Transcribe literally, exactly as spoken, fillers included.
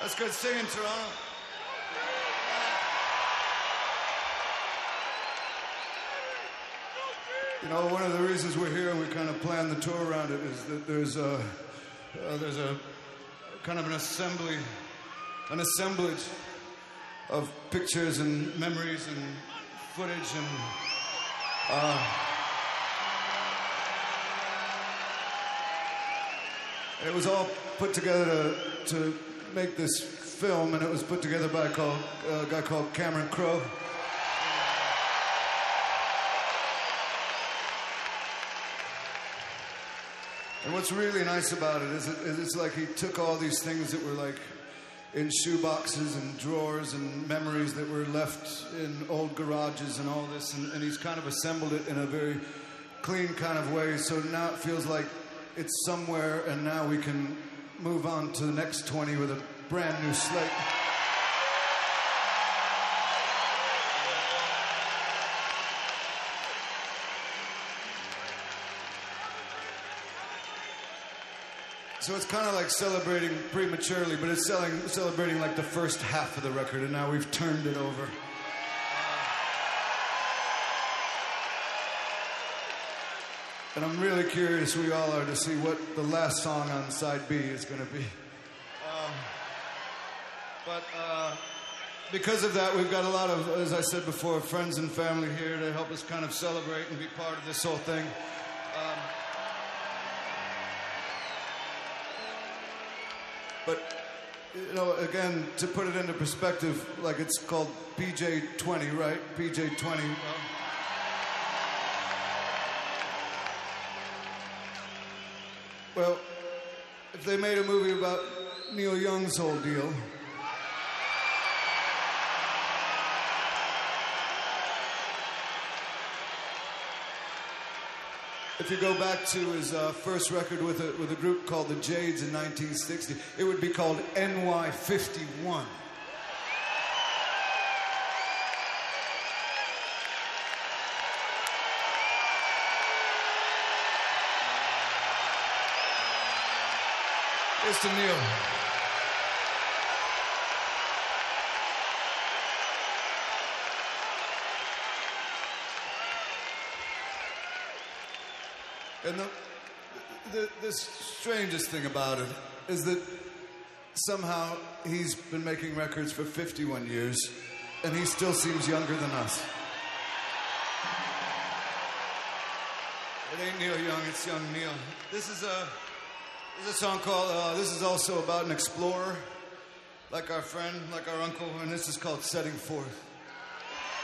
That's good singing, Toronto. You know, one of the reasons we're here and we kind of plan the tour around it is that there's a, uh, there's a kind of an assembly, an assemblage of pictures and memories and footage and uh, it was all put together to, to make this film, and it was put together by a, called, uh, a guy called Cameron Crowe. And what's really nice about it is, it is it's like he took all these things that were like in shoe boxes and drawers and memories that were left in old garages and all this, and, and he's kind of assembled it in a very clean kind of way, so now it feels like it's somewhere, and now we can move on to the next twenty with a brand new slate. So it's kind of like celebrating prematurely, but it's selling, celebrating like the first half of the record, and now we've turned it over. And I'm really curious, we all are, to see what the last song on side B is going to be. Um, but uh, because of that, we've got a lot of, as I said before, friends and family here to help us kind of celebrate and be part of this whole thing. Um, But, you know, again, to put it into perspective, like it's called P J twenty, right? P J twenty. Well, if they made a movie about Neil Young's whole deal, if you go back to his uh, first record with a, with a group called the Jades in nineteen sixty, it would be called N Y fifty-one. It's to Neil. And the, the, the strangest thing about it is that somehow he's been making records for fifty-one years, and he still seems younger than us. It ain't Neil Young, it's young Neil. This is a, this is a song called, uh, this is also about an explorer, like our friend, like our uncle, and this is called Setting Forth.